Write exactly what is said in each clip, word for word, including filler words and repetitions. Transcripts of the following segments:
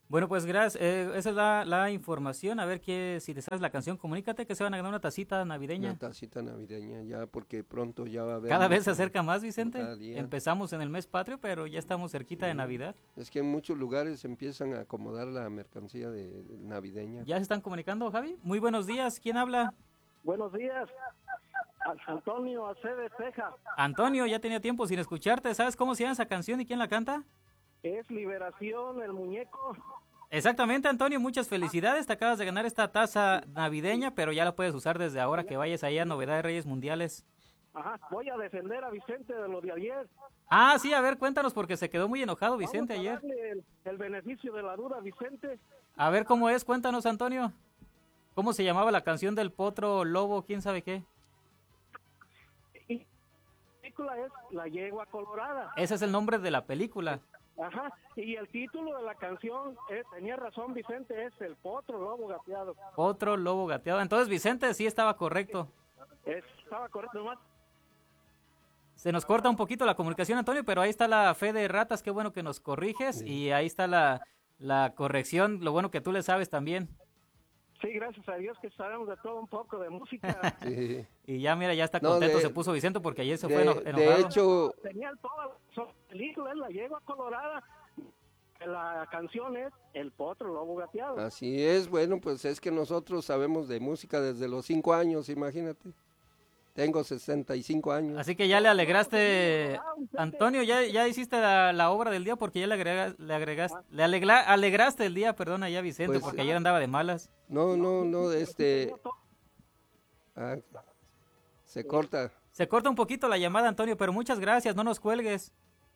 Bueno, pues gracias. Eh, esa es la, la información. A ver que si te sabes la canción, comunícate que se van a ganar una tacita Una navideña. tacita navideña, ya porque pronto ya va a haber Cada vez se mucho, acerca más, como Vicente. cada día. Empezamos en el mes patrio, pero ya estamos cerquita de Sí. Navidad. Es que en muchos lugares empiezan a acomodar la mercancía de, de navideña. ¿Ya se están comunicando, Javi? Muy buenos días. ¿Quién habla? Buenos días, Antonio Aceves Ceja. Antonio, ya tenía tiempo sin escucharte. ¿Sabes cómo se llama esa canción y quién la canta? Es Liberación, el muñeco. Exactamente, Antonio, muchas felicidades. Te acabas de ganar esta taza navideña, pero ya la puedes usar desde ahora que vayas ahí a Novedad de Reyes Mundiales. Ajá, voy a defender a Vicente de lo de ayer. Ah, sí, a ver, cuéntanos porque se quedó muy enojado Vamos Vicente a ayer. darle el, el beneficio de la duda a Vicente. A ver cómo es, cuéntanos, Antonio. ¿Cómo se llamaba la canción del potro lobo? ¿Quién sabe qué? Y la película es La Yegua Colorada. Ese es el nombre de la película. Ajá, y el título de la canción es, tenía razón Vicente, es El Potro Lobo Gateado. Potro lobo gateado. Entonces Vicente sí estaba correcto. Es, estaba correcto, nomás. Se nos corta un poquito la comunicación, Antonio, pero ahí está la fe de ratas. Qué bueno que nos corriges. Sí. Y ahí está la, la corrección. Lo bueno que tú le sabes también. Sí, gracias a Dios que sabemos de todo un poco de música. Sí. Y ya, mira, ya está No, contento de- se puso Vicente porque ayer se De, fue eno- de enojado. hecho, Tenía toda la película, es La Yegua Colorada. La canción es El Potro Lobo Gateado. así es, bueno, pues es que nosotros sabemos de música desde los cinco años, imagínate. Tengo sesenta y cinco años. Así que ya le alegraste, Antonio, ya, ya hiciste la, la obra del día porque ya le agregas, le agregaste, le alegla- alegraste el día, perdona ya Vicente, Pues, porque ayer andaba de malas. No, no, no, este... ah, se corta. Se corta un poquito la llamada, Antonio, pero muchas gracias, no nos cuelgues.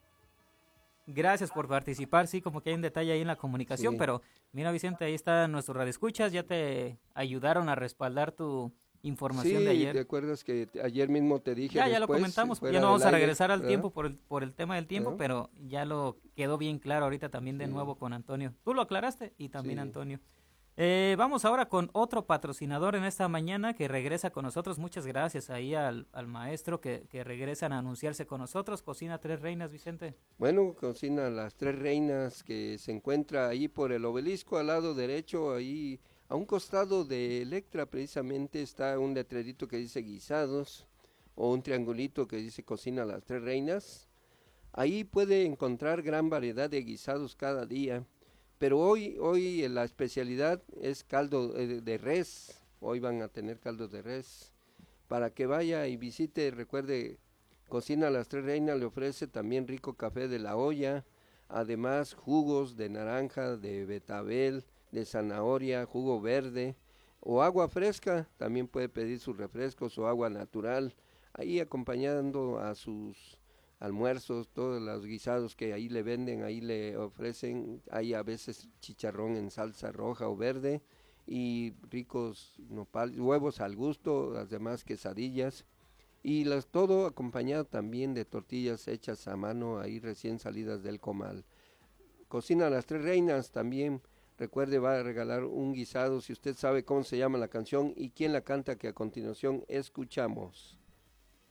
Gracias por participar, sí, como que hay un detalle ahí en la comunicación, Sí. pero mira Vicente, ahí está nuestro radioescuchas, ya te ayudaron a respaldar tu información Sí, de ayer. ¿te acuerdas que te- ayer mismo te dije Ya, ya lo después, comentamos, fuera ya no del vamos a aire, regresar al ¿verdad? tiempo por el, por el tema del tiempo, Ajá. pero ya lo quedó bien claro ahorita también de Sí. nuevo con Antonio. Tú lo aclaraste y también Sí. Antonio. Eh, vamos ahora con otro patrocinador en esta mañana que regresa con nosotros. Muchas gracias ahí al, al maestro que, que regresan a anunciarse con nosotros. Cocina Tres Reinas, Vicente. Bueno, cocina Las Tres Reinas que se encuentra ahí por el obelisco al lado derecho, ahí a un costado de Electra precisamente está un letrerito que dice guisados o un triangulito que dice Cocina Las Tres Reinas. Ahí puede encontrar gran variedad de guisados cada día, pero hoy, hoy la especialidad es caldo eh, de res. Hoy van a tener caldo de res. Para que vaya y visite, recuerde, Cocina Las Tres Reinas le ofrece también rico café de la olla, además jugos de naranja, de betabel, de zanahoria, jugo verde o agua fresca. También puede pedir sus refrescos o agua natural, ahí acompañando a sus almuerzos, todos los guisados que ahí le venden, ahí le ofrecen. Hay a veces chicharrón en salsa roja o verde y ricos nopales, huevos al gusto, las demás quesadillas y las, todo acompañado también de tortillas hechas a mano ahí recién salidas del comal. Cocina Las Tres Reinas también, recuerde, va a regalar un guisado si usted sabe cómo se llama la canción y quién la canta, que a continuación escuchamos.